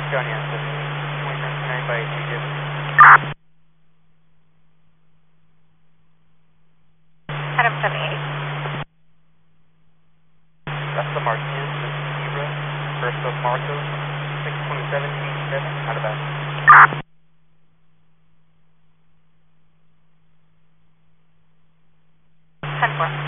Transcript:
Johnny Answer. 29 by Egypt. Adam 78. That's the Martinez, the Zebra, first of Marco, 62787, out of that. 10-4.